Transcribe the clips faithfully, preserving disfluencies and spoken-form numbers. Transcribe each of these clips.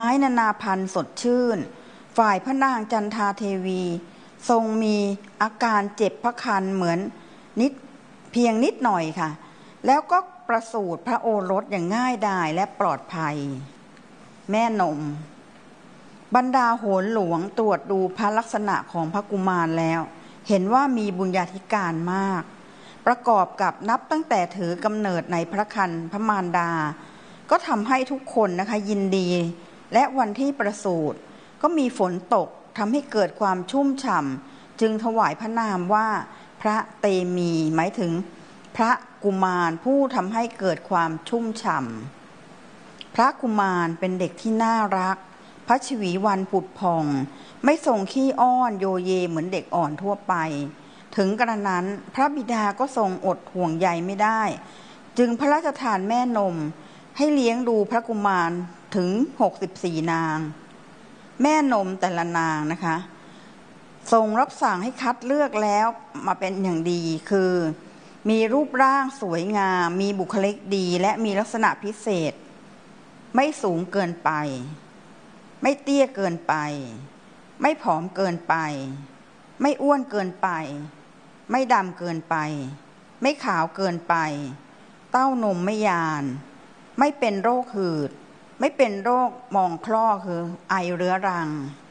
ไม้นานาพันธุ์สดชื่นฝ่ายพระนางจันทาเทวีทรงมีอาการเจ็บพระคันเหมือนนิดเพียงนิดหน่อยค่ะแล้วก็ประสูติพระโอรสอย่างง่ายดายและปลอดภัยแม่นมบรรดาโหรหลวงตรวจดูพระลักษณะของพระกุมารแล้วเห็นว่ามีบุญญาธิการมากประกอบกับนับตั้งแต่ถือกำเนิดในพระครรภ์พระมารดาก็ทำให้ทุกคนนะคะยินดีและวันที่ประสูติก็มีฝนตกทำให้เกิดความชุ่มฉ่ำจึงถวายพระนามว่าพระเตมีหมายถึงพระกุมารผู้ทำให้เกิดความชุ่มฉ่ำพระกุมารเป็นเด็กที่น่ารักพระชวีวันผุดผ่องไม่ทรงขี้อ้อนโยเยเหมือนเด็กอ่อนทั่วไปถึงกระนั้นพระบิดาก็ทรงอดห่วงใยไม่ได้จึงพระราชทานแม่นมให้เลี้ยงดูพระกุมารถึงหกสิบสี่นางแม่นมแต่ละนางนะคะทรงรับสั่งให้คัดเลือกแล้วมาเป็นอย่างดีคือมีรูปร่างสวยงามมีบุคลิกดีและมีลักษณะพิเศษไม่สูงเกินไปไม่เตี้ยเกินไปไม่ผอมเกินไปไม่อ้วนเกินไปไม่ดำเกินไปไม่ขาวเกินไปเต้านมไม่ยานไม่เป็นโรคหืดไม่เป็นโรคมองคลอคือไอเรื้อรัง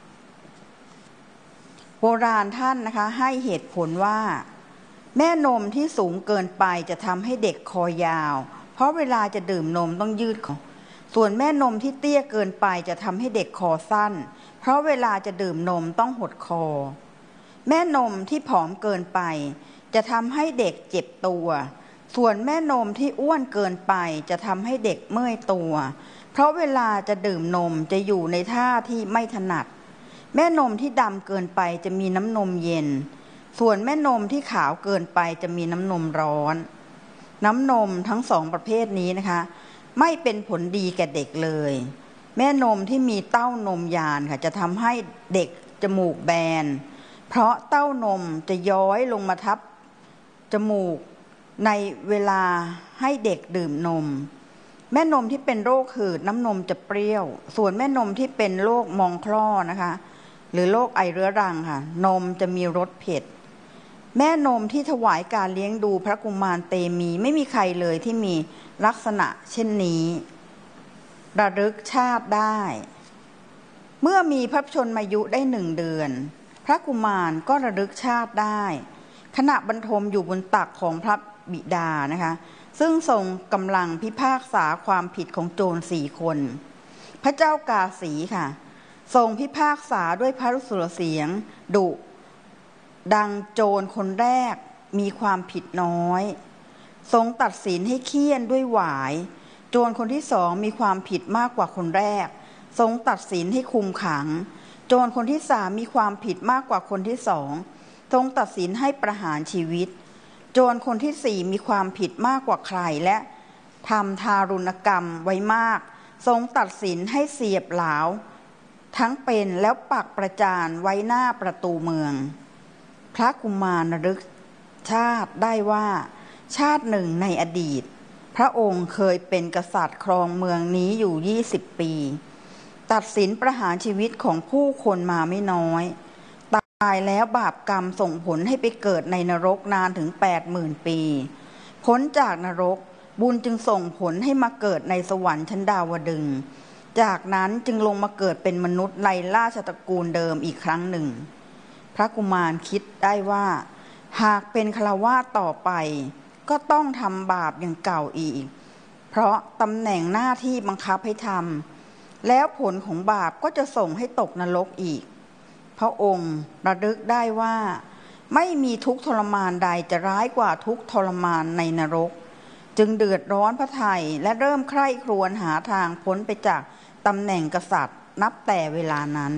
โบราณท่านนะคะให้เหตุผลว่าแม่นมที่สูงเกินไปจะทำให้เด็กคอยาวเพราะเวลาจะดื่มนมต้องยืดคอส่วนแม่นมที่เตี้ยเกินไปจะทำให้เด็กคอสั้นเพราะเวลาจะดื่มนมต้องหดคอแม่นมที่ผอมเกินไปจะทำให้เด็กเจ็บตัวส่วนแม่นมที่อ้วนเกินไปจะทำให้เด็กเมื่อยตัวเพราะเวลาจะดื่มนมจะอยู่ในท่าที่ไม่ถนัดแม่นมที่ดำเกินไปจะมีน้ำนมเย็นส่วนแม่นมที่ขาวเกินไปจะมีน้ำนมร้อนน้ำนมทั้งสองประเภทนี้นะคะไม่เป็นผลดีแก่เด็กเลยแม่นมที่มีเต้านมยานค่ะจะทำให้เด็กจมูกแบนเพราะเต้านมจะย้อยลงมาทับจมูกในเวลาให้เด็กดื่มนมแม่นมที่เป็นโรคหืดน้ำนมจะเปรี้ยวส่วนแม่นมที่เป็นโรคมองคลอนะคะหรือโรคไอเรื้อรังค่ะนมจะมีรสเผ็ดแม่นมที่ถวายการเลี้ยงดูพระกุมารเตมีไม่มีใครเลยที่มีลักษณะเช่นนี้ระลึกชาติได้เมื่อมีพระชนมายุได้หนึ่งเดือนพระกุมารก็ระลึกชาติได้ขณะบรรทมอยู่บนตักของพระบิดานะคะซึ่งทรงกำลังพิพากษาความผิดของโจรสี่คนพระเจ้ากาสีค่ะทรงพิพากษาด้วยพระสุรเสียงดุดังโจรคนแรกมีความผิดน้อยทรงตัดสินให้เฆี่ยนด้วยหวายโจรคนที่สองมีความผิดมากกว่าคนแรกทรงตัดสินให้คุมขังโจรคนที่สามมีความผิดมากกว่าคนที่สองทรงตัดสินให้ประหารชีวิตโจรคนที่สี่มีความผิดมากกว่าใครและทำทารุณกรรมไว้มากทรงตัดสินให้เสียบเหลาทั้งเป็นแล้วปักประจานไว้หน้าประตูเมืองพระกุมารระลึกชาติได้ว่าชาติหนึ่งในอดีตพระองค์เคยเป็นกษัตริย์ครองเมืองนี้อยู่ยี่สิบปีตัดสินประหารชีวิตของผู้คนมาไม่น้อยตายแล้วบาปกรรมส่งผลให้ไปเกิดในนรกนานถึงแปดหมื่นปีพ้นจากนรกบุญจึงส่งผลให้มาเกิดในสวรรค์ชั้นดาวดึงส์จากนั้นจึงลงมาเกิดเป็นมนุษย์ในราชตระกูลเดิมอีกครั้งหนึ่งพระกุมารคิดได้ว่าหากเป็นฆราวาสต่อไปก็ต้องทำบาปอย่างเก่าอีกเพราะตำแหน่งหน้าที่บังคับให้ทำแล้วผลของบาปก็จะส่งให้ตกนรกอีกพระองค์ระลึกได้ว่าไม่มีทุกข์ทรมานใดจะร้ายกว่าทุกข์ทรมานในนรกจึงเดือดร้อนพระทัยและเริ่มใคร่ครวญหาทางพ้นไปจากตำแหน่งกษัตริย์นับแต่เวลานั้น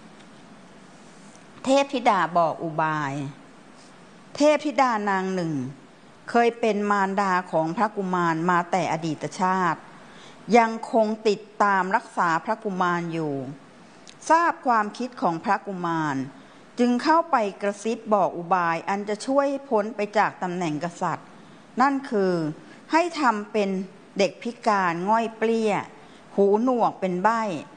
เทพธิดาบอกอุบายเทพธิดานางหนึ่งเคยเป็นมารดาของพระกุมารมาแต่อดีตชาติยังคงติดตามรักษาพระกุมารอยู่ทราบความคิดของพระกุมารจึงเข้าไปกระซิบบอกอุบายอันจะช่วยพ้นไปจากตำแหน่งกษัตริย์นั่นคือให้ทำเป็นเด็กพิการง่อยเปลี้ยหูหนวกเป็นใบ้